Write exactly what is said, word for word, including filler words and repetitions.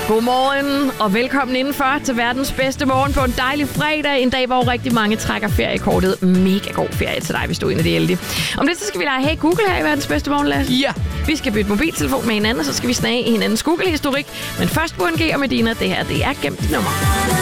Godmorgen og velkommen indenfor til verdens bedste morgen på en dejlig fredag. En dag, hvor rigtig mange trækker feriekortet. Mega god ferie til dig, hvis du er en af de heldige. Om det, så skal vi lege Hey Google her i verdens bedste morgen, Lasse. Ja. Vi skal bytte mobiltelefon med hinanden, og så skal vi snage i hinandens Google-historik. Men først, Buren G og Medina, det her, det er gemt nummer.